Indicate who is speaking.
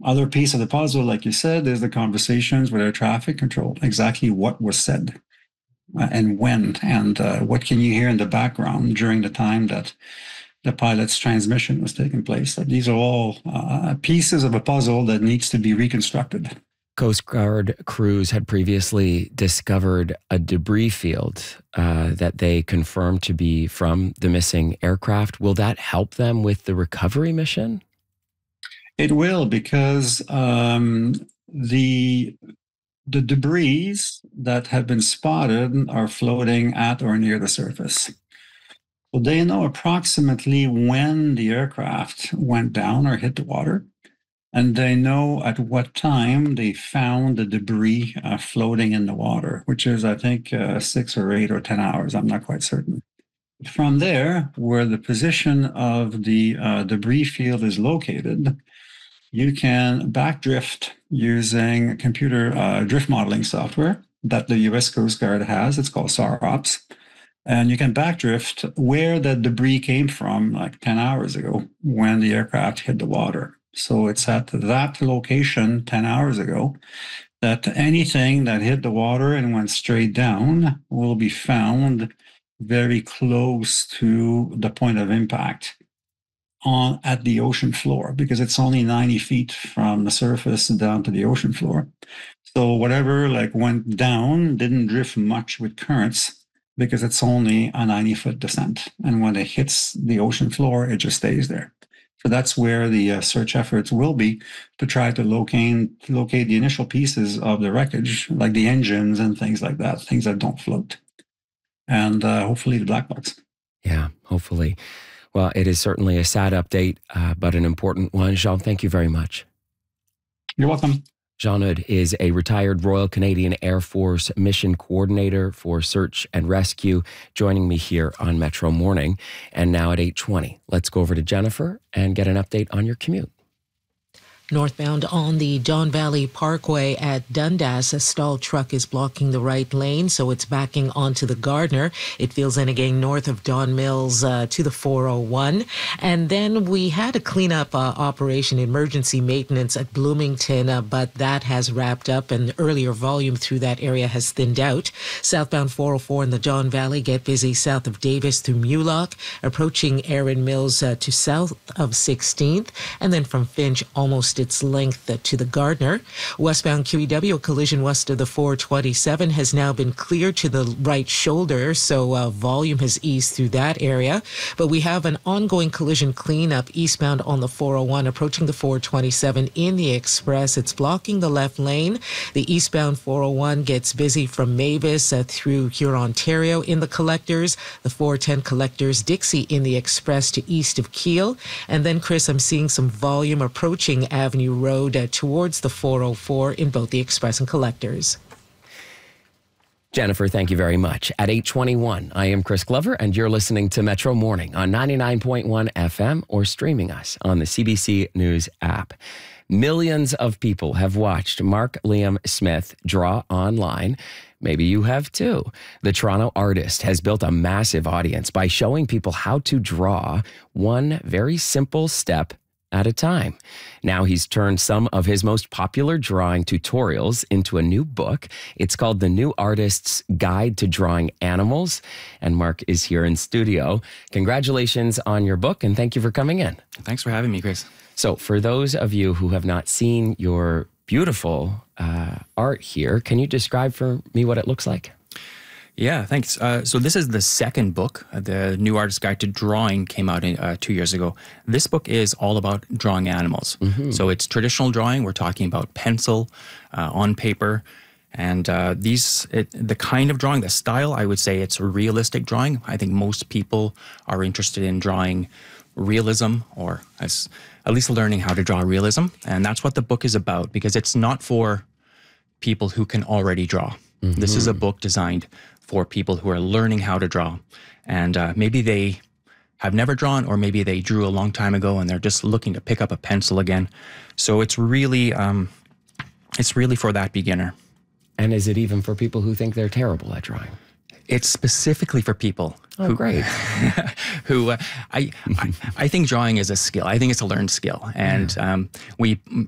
Speaker 1: Other piece of the puzzle, like you said, is the conversations with air traffic control. Exactly what was said and when, and what can you hear in the background during the time that the pilot's transmission was taking place. These are all pieces of a puzzle that needs to be reconstructed.
Speaker 2: Coast Guard crews had previously discovered a debris field that they confirmed to be from the missing aircraft. Will that help them with the recovery mission?
Speaker 1: It will, because the debris that have been spotted are floating at or near the surface. So they know approximately when the aircraft went down or hit the water, and they know at what time they found the debris floating in the water, which is, I think, 6 or 8 or 10 hours. I'm not quite certain. From there, where the position of the debris field is located, you can backdrift using computer drift modeling software that the U.S. Coast Guard has. It's called SAROPS. And you can backdrift where the debris came from like 10 hours ago when the aircraft hit the water. So it's at that location 10 hours ago that anything that hit the water and went straight down will be found very close to the point of impact at the ocean floor, because it's only 90 feet from the surface down to the ocean floor. So whatever went down didn't drift much with currents, because it's only a 90-foot descent. And when it hits the ocean floor, it just stays there. So that's where the search efforts will be, to try to locate the initial pieces of the wreckage, like the engines and things like that, things that don't float. And hopefully the black box.
Speaker 2: Yeah, hopefully. Well, it is certainly a sad update, but an important one. Jean, thank you very much.
Speaker 1: You're welcome.
Speaker 2: Jean Hood is a retired Royal Canadian Air Force mission coordinator for search and rescue, joining me here on Metro Morning. And now at 8:20, let's go over to Jennifer and get an update on your commute.
Speaker 3: Northbound on the Don Valley Parkway at Dundas, a stalled truck is blocking the right lane, so it's backing onto the Gardner. It feels in again north of Don Mills to the 401. And then we had a cleanup operation, emergency maintenance at Bloomington, but that has wrapped up, and earlier volume through that area has thinned out. Southbound 404 in the Don Valley, get busy south of Davis through Mulock, approaching Erin Mills to south of 16th, and then from Finch almost its length to the Gardner. Westbound QEW, a collision west of the 427 has now been cleared to the right shoulder, so volume has eased through that area. But we have an ongoing collision cleanup eastbound on the 401, approaching the 427 in the Express. It's blocking the left lane. The eastbound 401 gets busy from Mavis through Huron, Ontario in the collectors. The 410 collectors, Dixie in the Express to east of Kiel. And then, Chris, I'm seeing some volume approaching Avenue Road towards the 404 in both the Express and collectors.
Speaker 2: Jennifer, thank you very much. At 8:21, I am Chris Glover, and you're listening to Metro Morning on 99.1 FM or streaming us on the CBC News app. Millions of people have watched Mark Liam Smith draw online. Maybe you have too. The Toronto artist has built a massive audience by showing people how to draw one very simple step at a time. Now he's turned some of his most popular drawing tutorials into a new book. It's called The New Artist's Guide to Drawing Animals. And Mark is here in studio. Congratulations on your book, and thank you for coming in.
Speaker 4: Thanks for having me, Chris.
Speaker 2: So for those of you who have not seen your beautiful art here, can you describe for me what it looks like?
Speaker 4: Yeah, thanks. So this is the second book. The New Artist's Guide to Drawing came out 2 years ago. This book is all about drawing animals. Mm-hmm. So it's traditional drawing. We're talking about pencil, on paper. And the kind of drawing, the style, I would say it's realistic drawing. I think most people are interested in drawing realism, or at least learning how to draw realism. And that's what the book is about, because it's not for people who can already draw. Mm-hmm. This is a book designed for people who are learning how to draw. And maybe they have never drawn, or maybe they drew a long time ago and they're just looking to pick up a pencil again. So it's really for that beginner.
Speaker 2: And is it even for people who think they're terrible at drawing?
Speaker 4: It's specifically for people
Speaker 2: great.
Speaker 4: who I think drawing is a skill. I think it's a learned skill. And